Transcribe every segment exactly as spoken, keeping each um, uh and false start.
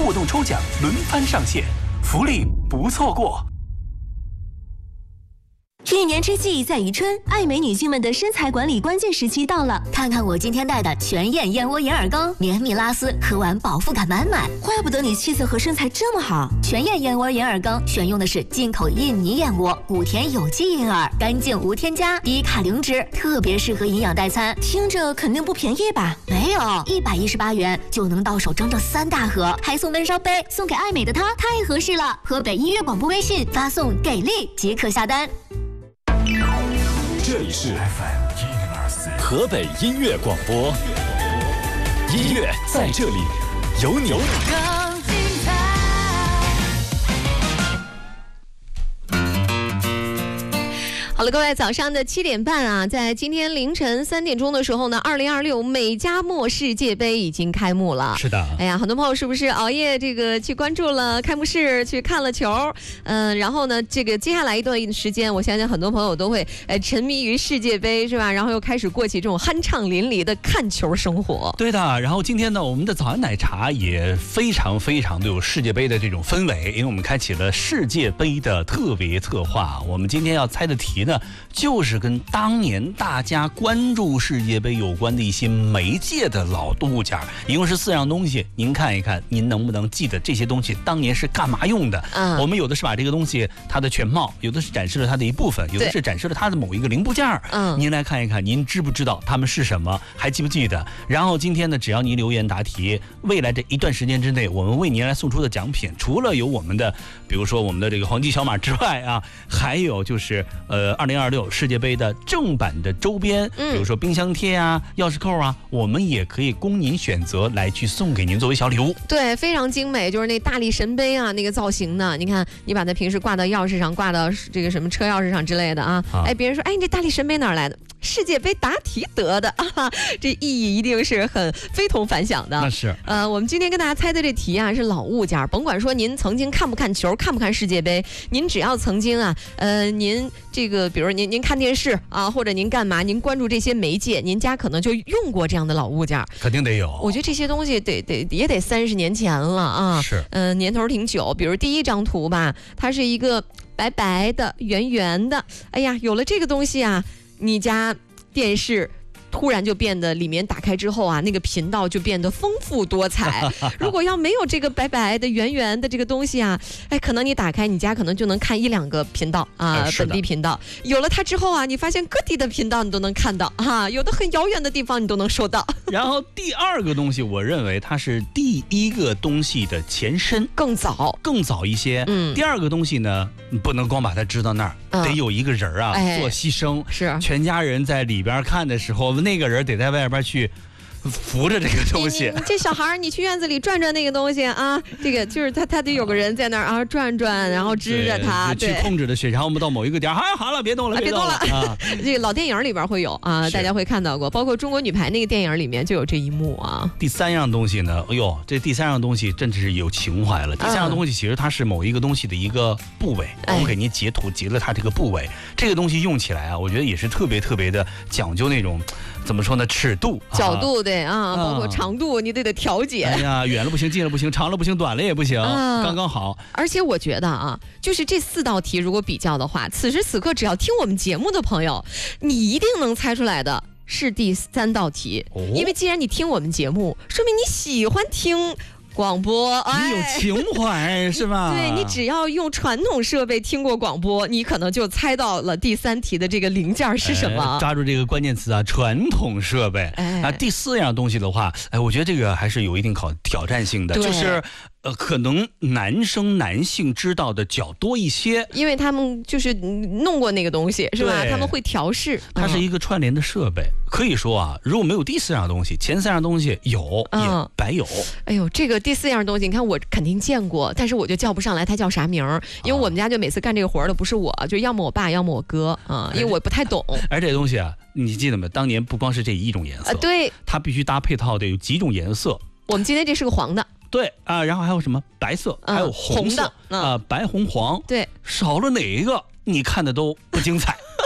互动抽奖轮番上线，福利不错过。 一年之计在于春，爱美女性们的身材管理关键时期到了。 看看我今天带的全燕燕窝银耳羹，绵密拉丝，喝完饱腹感满满。 怪不得你气色和身材这么好。 全燕燕窝银耳羹选用的是进口印尼燕窝，谷田有机银耳，干净无添加，低卡零脂，特别适合营养代餐。 听着肯定不便宜吧？ 没有，一百一十八元就能到手整整三大盒，还送温烧杯，送给爱美的她太合适了。河北音乐广播微信发送给力即可下单。 这里是 F M 一零二四河北音乐广播，音乐在这里，有你。 好了，各位，早上的七点半啊，在今天凌晨三点钟的时候呢，二零二六美加墨世界杯已经开幕了。 是的， 哎呀，很多朋友是不是熬夜这个去关注了开幕式，去看了球？嗯、呃，然后呢，这个接下来一段时间，我相信很多朋友都会呃沉迷于世界杯，是吧？然后又开始过起这种酣畅淋漓的看球生活。 对的，然后今天呢，我们的早安奶茶也非常非常的有世界杯的这种氛围，因为我们开启了世界杯的特别策划。我们今天要猜的题呢，就是跟当年大家关注世界杯有关的一些媒介的老物件，一共是四样东西，您看一看，您能不能记得这些东西当年是干嘛用的？嗯，我们有的是把这个东西它的全貌，有的是展示了它的一部分，有的是展示了它的某一个零部件。嗯，您来看一看，您知不知道它们是什么？还记不记得？然后今天呢，只要您留言答题，未来这一段时间之内，我们为您来送出的奖品，除了有我们的，比如说我们的这个黄金小马之外啊，还有就是呃，二零二六世界杯的正版的周边，比如说冰箱贴啊、钥匙扣啊，我们也可以供您选择来去送给您作为小礼物。 对，非常精美，就是那大力神杯啊，那个造型的，你看，你把它平时挂到钥匙上，挂到这个什么车钥匙上之类的啊，啊哎，别人说，哎，你这大力神杯哪儿来的？世界杯答题得的啊，这意义一定是很非同凡响的。 那是， 呃，我们今天跟大家猜的这题啊是老物件，甭管说您曾经看不看球，看不看世界杯，您只要曾经啊，呃，您这个，比如您您看电视啊，或者您干嘛，您关注这些媒介，您家可能就用过这样的老物件， 肯定得有。 我觉得这些东西得得也得三十年前了啊， 是， 嗯、呃，年头挺久。比如第一张图吧，它是一个白白的、圆圆的，哎呀，有了这个东西啊，你家电视突然就变得里面打开之后啊，那个频道就变得丰富多彩。如果要没有这个白白的圆圆的这个东西啊，哎，可能你打开你家可能就能看一两个频道啊、呃，本地频道。有了它之后啊，你发现各地的频道你都能看到啊，有的很遥远的地方你都能收到。 然后第二个东西，我认为它是第一个东西的前身， 更早， 更早一些。嗯，第二个东西呢，不能光把它支到那儿，嗯、得有一个人啊、哎、做牺牲， 是全家人在里边看的时候。那个人得在外边去扶着这个东西。 你你这小孩，你去院子里转转那个东西啊，这个就是他，他得有个人在那儿啊转转，然后支着他， 去控制着血糖。我们到某一个点，好好了，别动了， 别动了啊！ 这个老电影里边会有啊，大家会看到过，包括中国女排那个电影里面就有这一幕啊。 第三样东西呢，哎呦，这第三样东西真是有情怀了。第三样东西其实它是某一个东西的一个部位，嗯、我给您截图截了它这个部位。这个东西用起来啊，我觉得也是特别特别的讲究那种。怎么说呢？尺度、 角度对啊，包括长度，你得得调节。 哎呀，远了不行，近了不行，长了不行，短了也不行，啊、刚刚好。 而且我觉得啊，就是这四道题如果比较的话，此时此刻只要听我们节目的朋友，你一定能猜出来的是第三道题，哦、因为既然你听我们节目，说明你喜欢听。广播， 哎、你有情怀是吧？ 对，你只要用传统设备听过广播，你可能就猜到了第三题的这个零件是什么。 哎、抓住这个关键词啊，传统设备。哎、啊，第四样东西的话，哎，我觉得这个还是有一定考挑战性的，就是。呃，可能男生男性知道的较多一些，因为他们就是弄过那个东西，是吧？他们会调试。 它是一个串联的设备，嗯、可以说啊，如果没有第四样东西，前三样东西有、嗯、也白有。 哎呦，这个第四样东西，你看我肯定见过，但是我就叫不上来它叫啥名儿，因为我们家就每次干这个活的不是我，就要么我爸，要么我哥啊、嗯，因为我不太懂。 而这东西啊，你记得吗？当年不光是这一种颜色， 啊、对， 它必须搭配套的有几种颜色。 我们今天这是个黄的。 对啊、呃，然后还有什么白色，嗯、还有红色啊、嗯呃，白红黄， 对， 少了哪一个你看的都不精彩。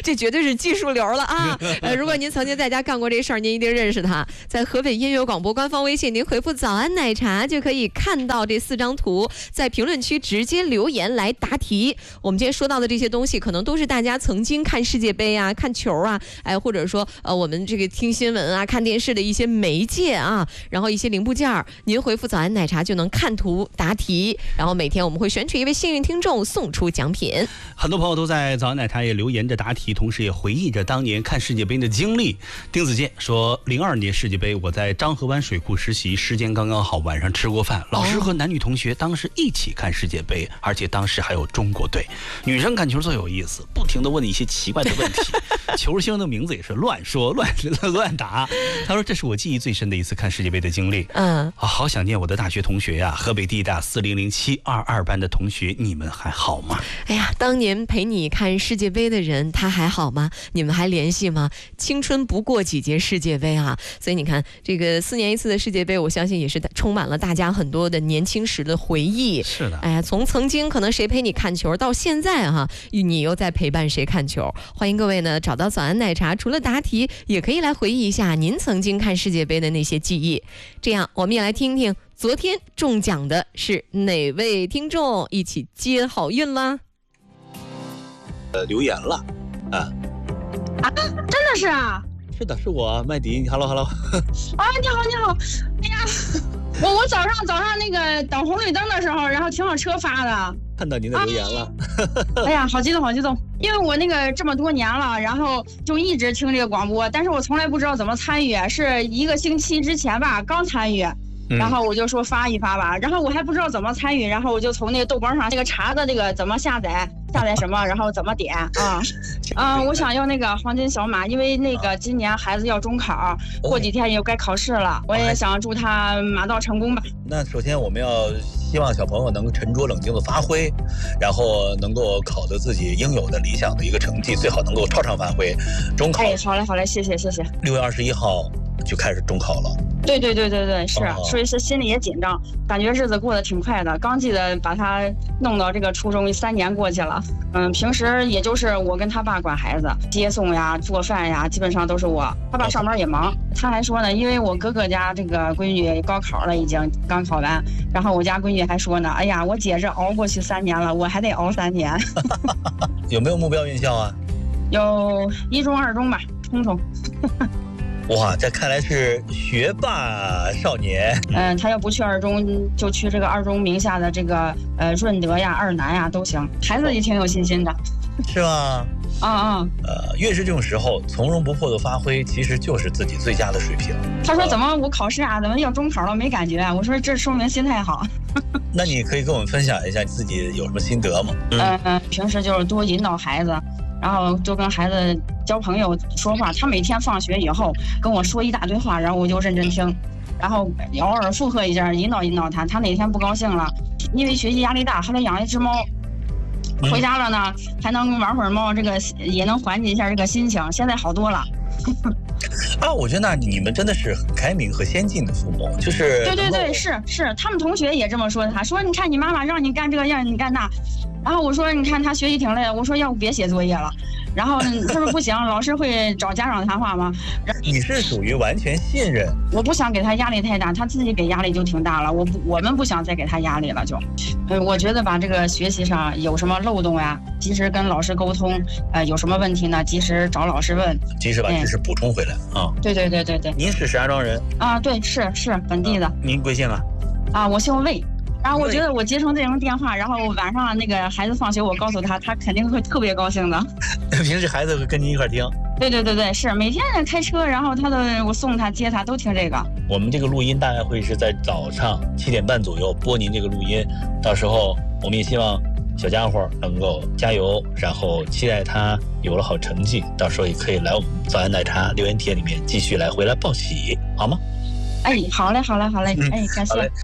这绝对是技术流了啊！呃，如果您曾经在家干过这事儿，您一定认识他。在河北音乐广播官方微信，您回复“早安奶茶”就可以看到这四张图，在评论区直接留言来答题。我们今天说到的这些东西，可能都是大家曾经看世界杯啊、看球啊，哎，或者说呃，我们这个听新闻啊、看电视的一些媒介啊，然后一些零部件儿，您回复“早安奶茶”就能看图答题。然后每天我们会选取一位幸运听众送出奖品。 很多朋友都在早安奶茶也留言着答题，同时也回忆着当年看世界杯的经历。丁子健说，零二年世界杯我在张河湾水库实习，时间刚刚好，晚上吃过饭，老师和男女同学当时一起看世界杯，而且当时还有中国队。女生看球最有意思，不停地问一些奇怪的问题，球星的名字也是乱说乱乱答。他说这是我记忆最深的一次看世界杯的经历。嗯，啊，好想念我的大学同学呀，河北地大四零零七二二班的同学，你们还好吗？ 哎呀，当年陪你看世界杯的人，他还好吗？你们还联系吗？青春不过几届世界杯啊！所以你看，这个四年一次的世界杯，我相信也是充满了大家很多的年轻时的回忆。 是的， 哎呀，从曾经可能谁陪你看球，到现在哈、啊，你又在陪伴谁看球？欢迎各位呢找到早安奶茶，除了答题，也可以来回忆一下您曾经看世界杯的那些记忆。这样，我们也来听听昨天中奖的是哪位听众，一起接好运啦！ 呃，留言了，啊啊，真的是啊， 是的，是我麦迪 ，Hello Hello， 啊，你好你好，哎呀，我我早上早上那个等红绿灯的时候，然后停好车发的， 看到您的留言了， 啊、哎呀，好激动好激动，因为我那个这么多年了，然后就一直听这个广播，但是我从来不知道怎么参与，是一个星期之前吧，刚参与。然后我就说发一发吧，然后我还不知道怎么参与，然后我就从那个豆瓣上这个查的这个怎么下载，下载什么，然后怎么点啊啊！我想要那个黄金小马，因为那个今年孩子要中考，过几天又该考试了，我也想祝他马到成功吧。 那首先我们要希望小朋友能沉着冷静的发挥，然后能够考得自己应有的理想的一个成绩，最好能够超常发挥。中考， 哎，好嘞好嘞，谢谢谢谢。 六月二十一号就开始中考了。 对对对对对，是，所以是心里也紧张，感觉日子过得挺快的。刚记得把他弄到这个初中，三年过去了。嗯，平时也就是我跟他爸管孩子，接送呀、做饭呀，基本上都是我。他爸上班也忙，他还说呢，因为我哥哥家这个闺女高考了，已经刚考完，然后我家闺女还说呢，哎呀，我姐这熬过去三年了，我还得熬三年。 有没有目标院校啊？ 有一中、二中吧，冲冲。 哇，这看来是学霸少年。 嗯，他要不去二中，就去这个二中名下的这个呃润德呀、二南呀都行。孩子也挺有信心的， 是吗？ 啊啊。 呃，越是这种时候，从容不迫的发挥，其实就是自己最佳的水平。 他说：“怎么我考试啊，怎么要中考了没感觉啊？”我说：“这说明心态好。” 那你可以跟我们分享一下自己有什么心得吗？ 嗯、呃，平时就是多引导孩子。然后就跟孩子交朋友说话，他每天放学以后跟我说一大堆话，然后我就认真听，然后偶尔附和一下，引导引导他。他哪天不高兴了，因为学习压力大，还得养一只猫，回家了呢还能玩会儿猫，这个也能缓解一下这个心情。现在好多了。 啊，我觉得那你们真的是很开明和先进的父母，就是对对对，是是，他们同学也这么说他，说你看你妈妈让你干这个，让你干那。然后我说，你看他学习挺累的，我说要不别写作业了。然后他说不行，老师会找家长谈话吗？ 你是属于完全信任， 我不想给他压力太大，他自己给压力就挺大了，我不我们不想再给他压力了就。嗯，我觉得把这个学习上有什么漏洞呀，及时跟老师沟通，呃，有什么问题呢，及时找老师问， 及时把知识补充回来啊。 对对对对对。 您是石家庄人啊？对，是是本地的。 您贵姓啊？ 啊，我姓魏。然后我觉得我接成这种电话，然后晚上那个孩子放学，我告诉他，他肯定会特别高兴的。 平时孩子会跟您一块听？ 对对对对，是每天开车，然后他的我送他接他都听这个。 我们这个录音大概会是在早上七点半左右播您这个录音，到时候我们也希望小家伙能够加油，然后期待他有了好成绩，到时候也可以来我们早安奶茶留言帖里面继续来回来报喜，好吗？ 哎，好嘞好嘞好嘞，嗯、哎，感谢。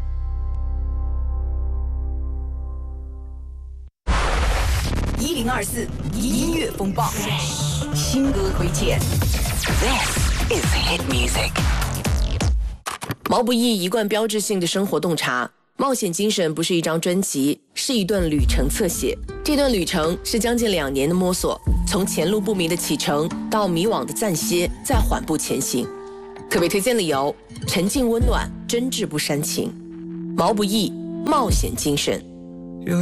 一零二四音乐风暴，新歌推荐。This is hit music。毛不易一贯标志性的生活洞察， 冒险精神不是一张专辑，是一段旅程侧写。这段旅程是将近两年的摸索，从前路不明的启程到迷惘的暂歇，再缓步前行。特别推荐理由：沉静温暖，真挚不煽情。毛不易，冒险精神。